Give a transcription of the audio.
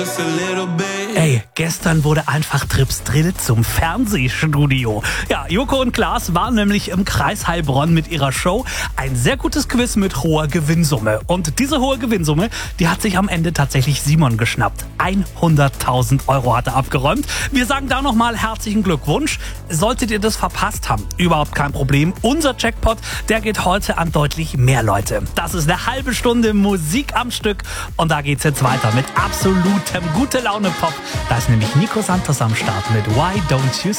Ey, gestern wurde einfach Trips Drill zum Fernsehstudio. Ja, Joko und Klaas waren nämlich im Kreis Heilbronn mit ihrer Show. Ein sehr gutes Quiz mit hoher Gewinnsumme. Und diese hohe Gewinnsumme, die hat sich am Ende tatsächlich Simon geschnappt. 100.000 Euro hat er abgeräumt. Wir sagen da nochmal herzlichen Glückwunsch. Solltet ihr das verpasst haben, überhaupt kein Problem. Unser Jackpot, der geht heute an deutlich mehr Leute. Das ist eine halbe Stunde Musik am Stück. Und da geht's jetzt weiter mit absolutem Gute-Laune-Pop. Da ist nämlich Nico Santos am Start mit Why Don't You